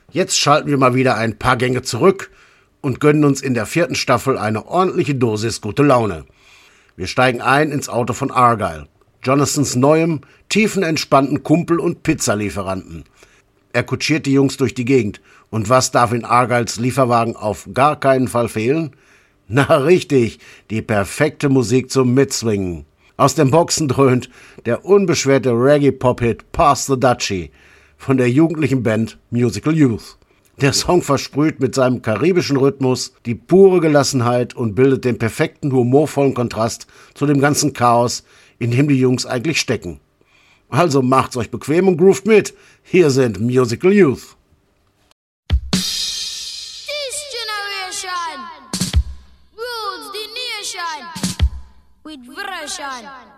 Jetzt schalten wir mal wieder ein paar Gänge zurück und gönnen uns in der 4. Staffel eine ordentliche Dosis gute Laune. Wir steigen ein ins Auto von Argyle, Jonathans neuem, tiefenentspannten Kumpel und Pizzalieferanten. Er kutschiert die Jungs durch die Gegend. Und was darf in Argyles Lieferwagen auf gar keinen Fall fehlen? Na richtig, die perfekte Musik zum Mitswingen. Aus den Boxen dröhnt der unbeschwerte Reggae-Pop-Hit Pass the Dutchie von der jugendlichen Band Musical Youth. Der Song versprüht mit seinem karibischen Rhythmus die pure Gelassenheit und bildet den perfekten humorvollen Kontrast zu dem ganzen Chaos, in dem die Jungs eigentlich stecken. Also macht's euch bequem und groovt mit. Hier sind Musical Youth. This generation rules the nation with version.